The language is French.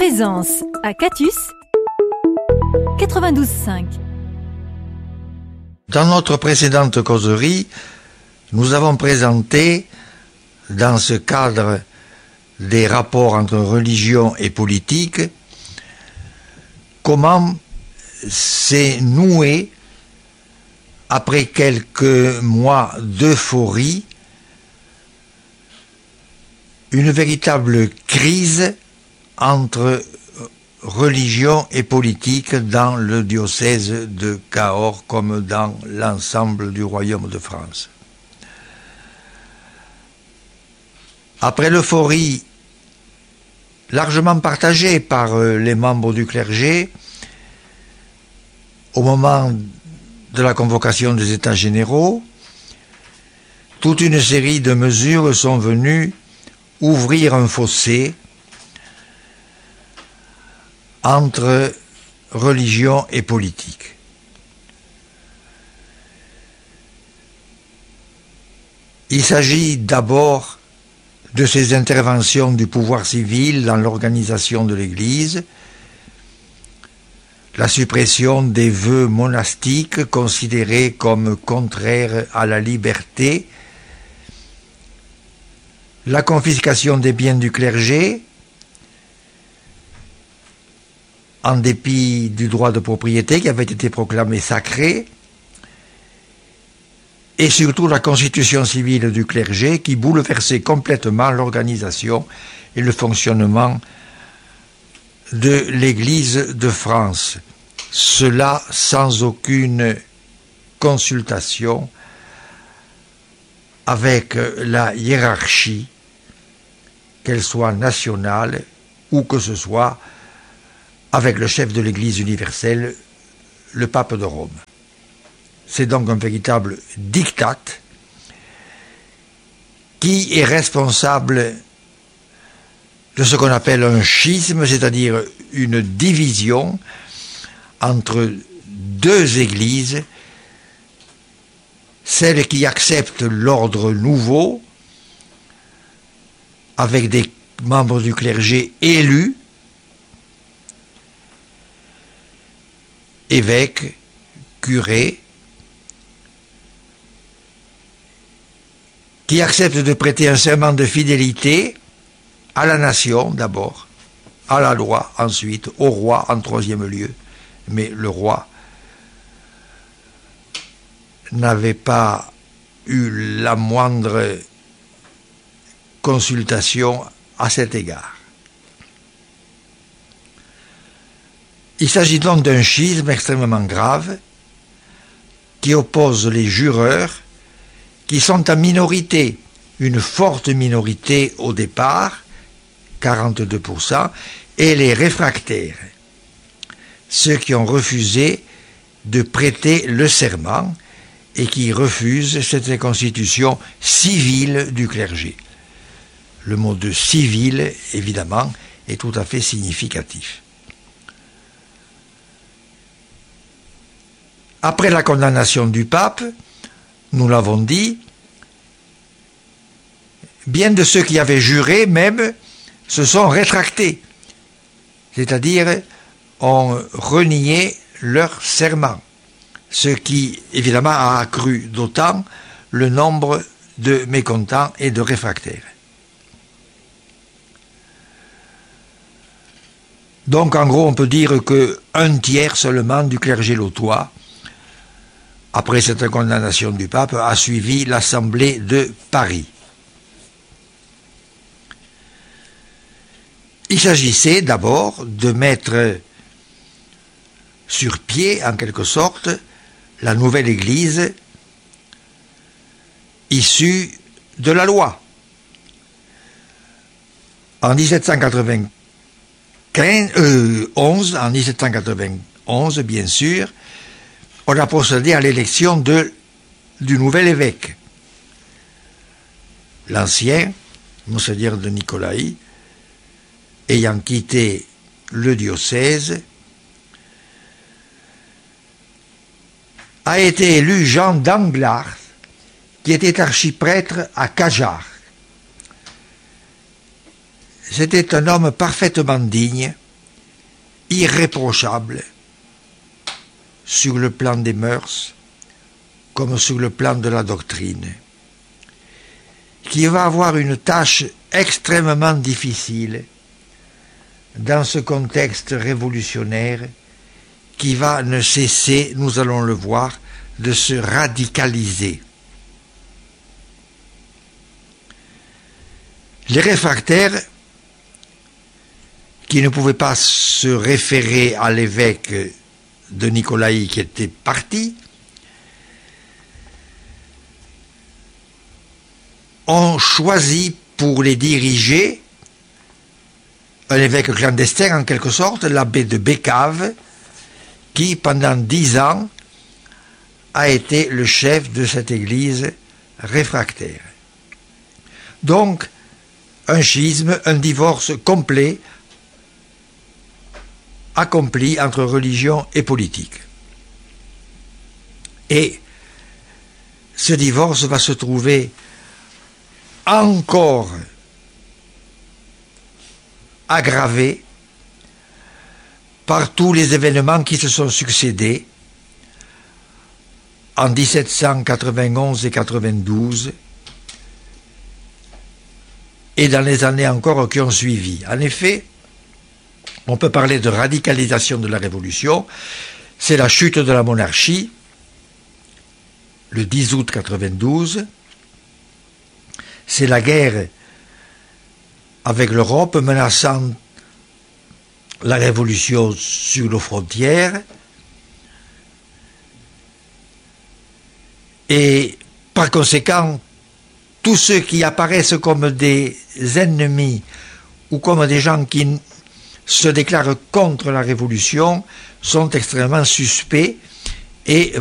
Présence à Catus 92.5. Dans notre précédente causerie, nous avons présenté, dans ce cadre des rapports entre religion et politique, comment s'est noué, après quelques mois d'euphorie, une véritable crise entre religion et politique dans le diocèse de Cahors comme dans l'ensemble du royaume de France. Après l'euphorie largement partagée par les membres du clergé, au moment de la convocation des États généraux, toute une série de mesures sont venues ouvrir un fossé entre religion et politique. Il s'agit d'abord de ces interventions du pouvoir civil dans l'organisation de l'Église, la suppression des vœux monastiques considérés comme contraires à la liberté, la confiscation des biens du clergé, en dépit du droit de propriété qui avait été proclamé sacré, et surtout la constitution civile du clergé qui bouleversait complètement l'organisation et le fonctionnement de l'Église de France. Cela sans aucune consultation avec la hiérarchie, qu'elle soit nationale ou que ce soit avec le chef de l'Église universelle, le pape de Rome. C'est donc un véritable diktat qui est responsable de ce qu'on appelle un schisme, c'est-à-dire une division entre deux églises, celle qui accepte l'ordre nouveau, avec des membres du clergé élus, évêques, curés, qui acceptent de prêter un serment de fidélité à la nation d'abord, à la loi ensuite, au roi en troisième lieu. Mais le roi n'avait pas eu la moindre consultation à cet égard. Il s'agit donc d'un schisme extrêmement grave qui oppose les jureurs qui sont en minorité, une forte minorité au départ, 42%, et les réfractaires, ceux qui ont refusé de prêter le serment et qui refusent cette constitution civile du clergé. Le mot de civil, évidemment, est tout à fait significatif. Après la condamnation du pape, nous l'avons dit, bien de ceux qui avaient juré même se sont rétractés, c'est-à-dire ont renié leur serment, ce qui évidemment a accru d'autant le nombre de mécontents et de réfractaires. Donc en gros on peut dire qu'un tiers seulement du clergé lautois, après cette condamnation du pape, a suivi l'Assemblée de Paris. Il s'agissait d'abord de mettre sur pied, en quelque sorte, la nouvelle Église issue de la loi. En 1791, bien sûr, on a procédé à l'élection du nouvel évêque. L'ancien, Monseigneur de Nicolaï, ayant quitté le diocèse, a été élu Jean d'Anglars, qui était archiprêtre à Cajarc. C'était un homme parfaitement digne, irréprochable sur le plan des mœurs comme sur le plan de la doctrine, qui va avoir une tâche extrêmement difficile dans ce contexte révolutionnaire qui va ne cesser, nous allons le voir, de se radicaliser. Les réfractaires, qui ne pouvaient pas se référer à l'évêque de Nicolaï qui était parti, ont choisi pour les diriger un évêque clandestin en quelque sorte, l'abbé de Bécave, qui pendant 10 ans a été le chef de cette église réfractaire. Donc, un schisme, un divorce complet accompli entre religion et politique. Et ce divorce va se trouver encore aggravé par tous les événements qui se sont succédés en 1791 et 92 et dans les années encore qui ont suivi. En effet, on peut parler de radicalisation de la Révolution. C'est la chute de la monarchie, le 10 août 92. C'est la guerre avec l'Europe menaçant la Révolution sur nos frontières. Et par conséquent, tous ceux qui apparaissent comme des ennemis ou comme des gens qui se déclarent contre la Révolution sont extrêmement suspects et